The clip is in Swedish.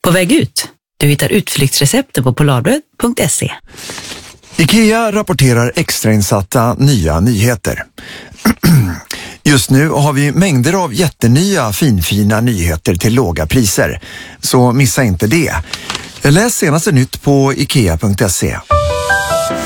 På väg ut. Du hittar utflyktsrecepten på polarbröd.se. IKEA rapporterar extrainsatta nya nyheter. Just nu har vi mängder av jättenya finfina nyheter till låga priser. Så missa inte det. Läs senaste nytt på ikea.se.